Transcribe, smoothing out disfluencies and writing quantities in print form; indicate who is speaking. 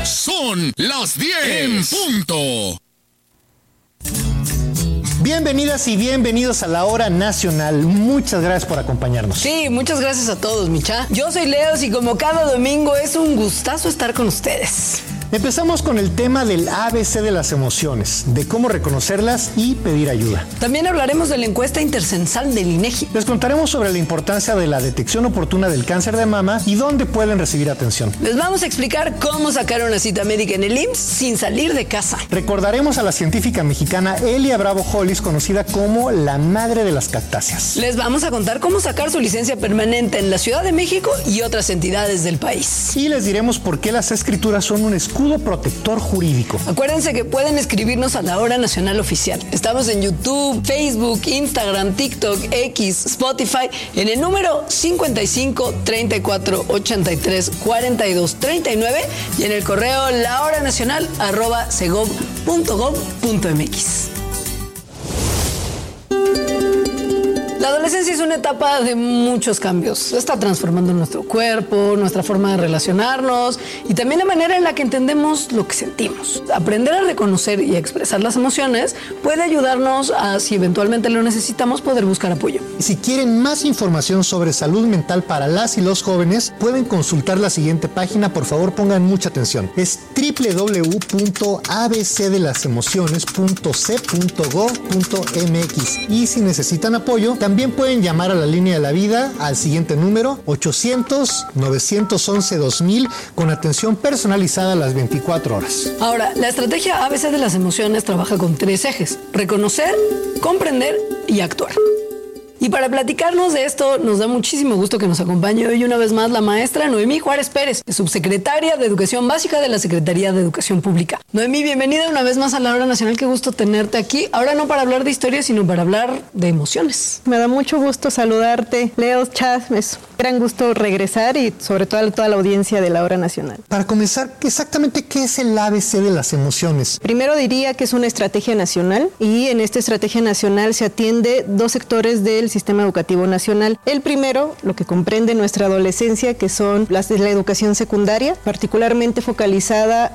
Speaker 1: Son las 10 en punto.
Speaker 2: Bienvenidas y bienvenidos a la Hora Nacional. Muchas gracias por acompañarnos.
Speaker 3: Sí, muchas gracias a todos, Micha. Yo soy Leos y como cada domingo es un gustazo estar con ustedes.
Speaker 2: Empezamos con el tema del ABC de las emociones, de cómo reconocerlas y pedir ayuda.
Speaker 3: También hablaremos de la encuesta intercensal del INEGI.
Speaker 2: Les contaremos sobre la importancia de la detección oportuna del cáncer de mama y dónde pueden recibir atención.
Speaker 3: Les vamos a explicar cómo sacar una cita médica en el IMSS sin salir de casa.
Speaker 2: Recordaremos a la científica mexicana Elia Bravo Hollis, conocida como la madre de las cactáceas.
Speaker 3: Les vamos a contar cómo sacar su licencia permanente en la Ciudad de México y otras entidades del país.
Speaker 2: Y les diremos por qué las escrituras son un escudo protector jurídico.
Speaker 3: Acuérdense que pueden escribirnos a la Hora Nacional Oficial. Estamos en YouTube, Facebook, Instagram, TikTok, X, Spotify, en el número 55 34 83 42 39 y en el correo lahoranacional@segov.gov.mx. La adolescencia es una etapa de muchos cambios. Está transformando nuestro cuerpo, nuestra forma de relacionarnos y también la manera en la que entendemos lo que sentimos. Aprender a reconocer y a expresar las emociones puede ayudarnos a, si eventualmente lo necesitamos, poder buscar apoyo.
Speaker 2: Si quieren más información sobre salud mental para las y los jóvenes, pueden consultar la siguiente página. Por favor, pongan mucha atención. Es www.abcdelasemociones.c.gov.mx. Y si necesitan apoyo, también pueden llamar a la línea de la vida al siguiente número 800-911-2000 con atención personalizada a las 24 horas.
Speaker 3: Ahora, la estrategia ABC de las emociones trabaja con 3 ejes: reconocer, comprender y actuar. Y para platicarnos de esto, nos da muchísimo gusto que nos acompañe hoy una vez más la maestra Noemí Juárez Pérez, subsecretaria de Educación Básica de la Secretaría de Educación Pública. Noemí, bienvenida una vez más a la Hora Nacional. Qué gusto tenerte aquí. Ahora no para hablar de historia, sino para hablar de emociones.
Speaker 4: Me da mucho gusto saludarte, Leo, Chas. Es un gran gusto regresar y sobre todo a toda la audiencia de la Hora Nacional.
Speaker 2: Para comenzar, exactamente ¿qué es el ABC de las emociones?
Speaker 4: Primero diría que es una estrategia nacional y en esta estrategia nacional se atiende 2 sectores del sistema educativo nacional. El primero, lo que comprende nuestra adolescencia, que son las de la educación secundaria, particularmente focalizada